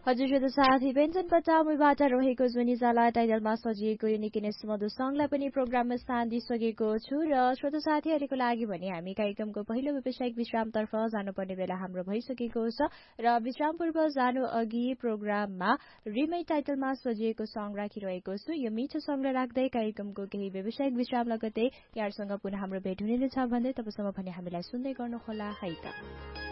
हजुर श्रोता साथी पेन्सन पटामुबाट रहेको जुनिजाला टाइटलमा सजिएको यो निकै नै सुमधुर सङ्गलाई पनि प्रोग्राममा स्थान दिइसकेको छु र श्रोता साथीहरूको लागि भने हामी कार्यक्रमको पहिलो व्यावसायिक विश्रामतर्फ जानुपर्ने बेला हाम्रो भइसकेको छ र विश्राम पूर्व जानु अघि प्रोग्राममा रिमै टाइटलमा सजिएको सङ्ग राखिरहेको छु। यो मिठो सङ्गलाई राख्दै कार्यक्रमको केही व्यावसायिक विश्राम लगतै यहाँसँग पुनः हाम्रो भेट हुने नै छ भन्दै तबसम्म भने हामीलाई सुन्दै गर्नुहोला है त।